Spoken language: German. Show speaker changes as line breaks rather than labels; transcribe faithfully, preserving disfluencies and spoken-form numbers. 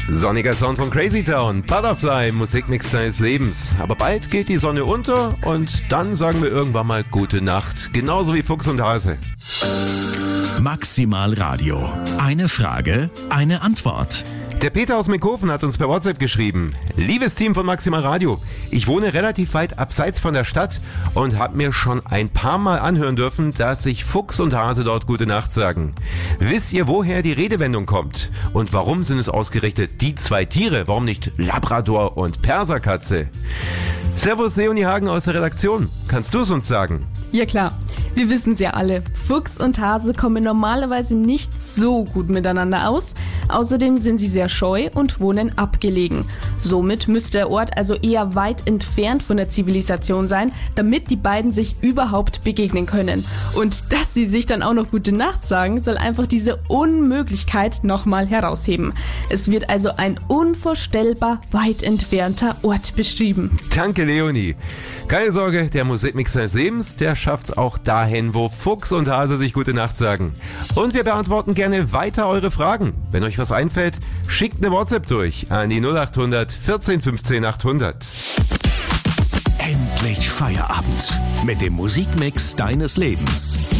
Sonniger Sound von Crazy Town, Butterfly, Musikmix deines Lebens. Aber bald geht die Sonne unter und dann sagen wir irgendwann mal gute Nacht. Genauso wie Fuchs und Hase.
Maximal Radio. Eine Frage, eine Antwort.
Der Peter aus Meckhofen hat uns per WhatsApp geschrieben: Liebes Team von Maximal Radio, ich wohne relativ weit abseits von der Stadt und habe mir schon ein paar Mal anhören dürfen, dass sich Fuchs und Hase dort gute Nacht sagen. Wisst ihr, woher die Redewendung kommt? Und warum sind es ausgerechnet die zwei Tiere? Warum nicht Labrador und Perserkatze? Servus Leonie Hagen aus der Redaktion. Kannst du es uns sagen?
Ja klar, wir wissen es ja alle. Fuchs und Hase kommen normalerweise nicht so gut miteinander aus. Außerdem sind sie sehr scheu und wohnen abgelegen. Somit müsste der Ort also eher weit entfernt von der Zivilisation sein, damit die beiden sich überhaupt begegnen können. Und dass sie sich dann auch noch gute Nacht sagen, soll einfach diese Unmöglichkeit nochmal herausheben. Es wird also ein unvorstellbar weit entfernter Ort beschrieben.
Danke Leonie. Keine Sorge, der Musikmix deines Lebens, der schafft's auch dahin, wo Fuchs und Hase sich gute Nacht sagen. Und wir beantworten gerne weiter eure Fragen. Wenn euch was einfällt, schickt eine WhatsApp durch an die null acht hundert vierzehn fünfzehn achthundert.
Endlich Feierabend mit dem Musikmix deines Lebens.